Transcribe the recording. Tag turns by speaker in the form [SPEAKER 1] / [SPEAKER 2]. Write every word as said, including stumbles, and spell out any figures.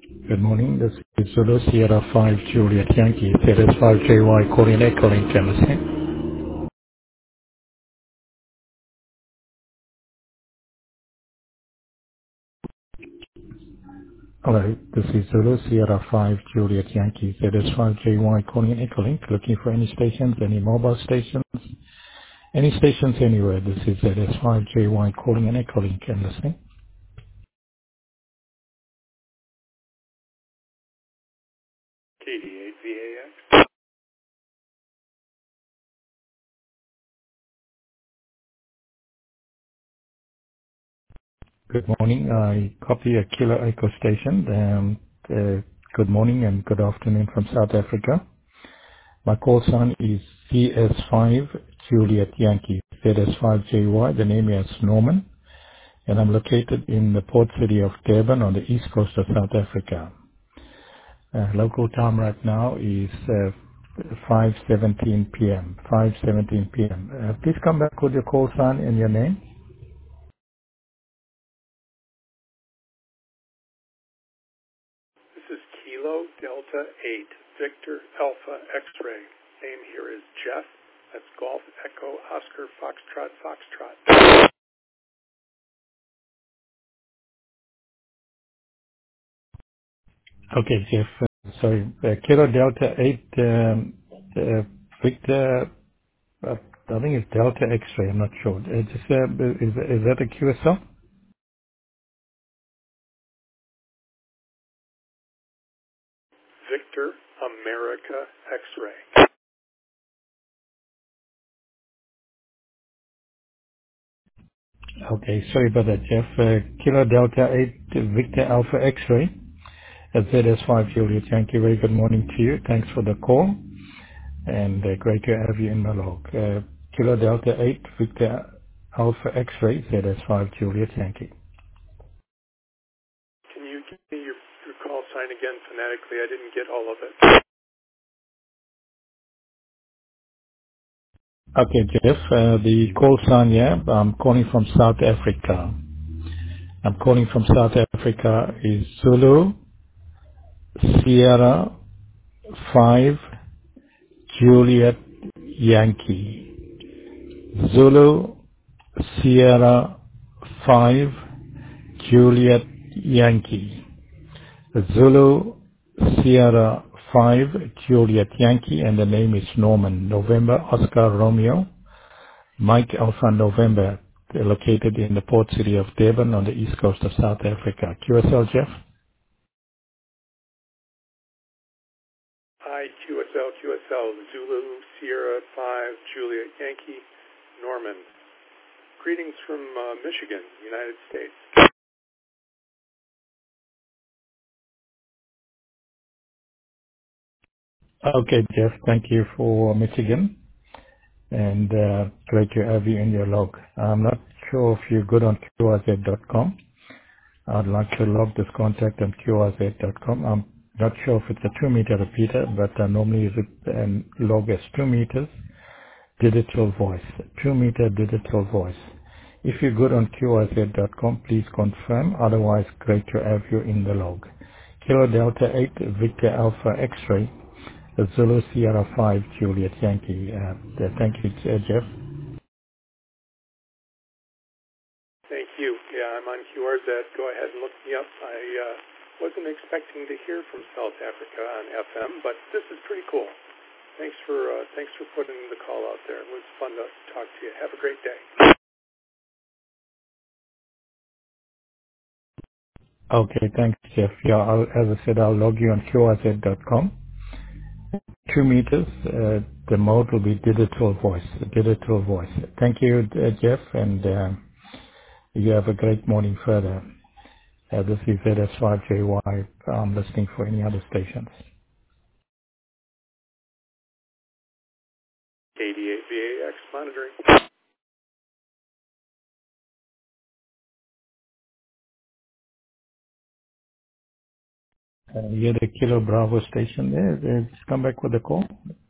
[SPEAKER 1] Good morning. This is Zulu Sierra five Juliet Yankee. Z S five J Y calling echoing Tennessee. Hello. This is Zulu Sierra five Juliet Yankee. Z S five J Y calling echoing. Looking for any stations, any mobile stations, any stations anywhere. This is Z S five J Y calling and echoing Tennessee.
[SPEAKER 2] K D eight V A X.
[SPEAKER 1] Good morning. I copy a Kilo Echo station. Um, uh, good morning and good afternoon from South Africa. My call sign is C S five Juliet Yankee, Z S five J Y. The name is Norman, and I'm located in the port city of Durban on the east coast of South Africa. Uh, local time right now is uh, five seventeen p.m. five seventeen p.m. Uh, please come back with your call sign and your name.
[SPEAKER 2] This is Kilo Delta eight Victor Alpha X-Ray. Name here is Jeff. That's Golf Echo Oscar Foxtrot Foxtrot.
[SPEAKER 1] Okay, Jeff. Uh, sorry, uh, Kilo Delta eight um, uh, Victor. Uh, I think it's Delta X-ray. I'm not sure. Uh, just, uh, is, is that a Q S L?
[SPEAKER 2] Victor America X-Ray.
[SPEAKER 1] Okay, sorry about that, Jeff. Uh, Kilo Delta eight Victor Alpha X-ray at Z S five Juliet Yankee. Very good morning to you. Thanks for the call, and uh, great to have you in the log. Uh, Kilo Delta eight Victor Alpha X-ray, Z S five Juliet Yankee.
[SPEAKER 2] Can you give me your, your call sign again phonetically? I didn't get all of it.
[SPEAKER 1] Okay, Jeff, uh, the call sign here, I'm calling from South Africa. I'm calling from South Africa is Zulu Sierra five Juliet Yankee. Zulu Sierra five Juliet Yankee. Zulu Sierra five Juliet Yankee, and the name is Norman. November Oscar Romeo Mike Alpha November, located in the port city of Durban on the east coast of South Africa. Q S L, Jeff?
[SPEAKER 2] I Q S L Q S L Zulu Sierra five Juliet Yankee Norman. Greetings from uh, Michigan, United States.
[SPEAKER 1] Okay, Jeff, thank you for Michigan, and uh, great to have you in your log. I'm not sure if you're good on Q R Z dot com. I'd like to log this contact on Q R Z dot com. I'm not sure if it's a two meter repeater, but I normally use it and log as two meters digital voice, two meter digital voice. If you're good on Q R Z dot com, please confirm. Otherwise, great to have you in the log. Kilo Delta eight Victor Alpha X-ray, Zulu Sierra five Juliet Yankee. Uh, thank you, uh, Jeff.
[SPEAKER 2] Thank you. Yeah, I'm on Q R Z. Go ahead and look me up. I uh, wasn't expecting to hear from South Africa on F M, but this is pretty cool. Thanks for uh, thanks for putting the call out there. It was fun to talk to you. Have a great day.
[SPEAKER 1] Okay, thanks, Jeff. Yeah, I'll, as I said, I'll log you on Q R Z dot com. Two meters. Uh, the mode will be digital voice. Digital voice. Thank you, uh, Jeff, and uh, you have a great morning further. Uh, this is Z S five J Y. I'm listening for any other stations.
[SPEAKER 2] K D eight V A X monitoring.
[SPEAKER 1] Uh, you're the Kilo Bravo station there. Uh, Just come back with a call.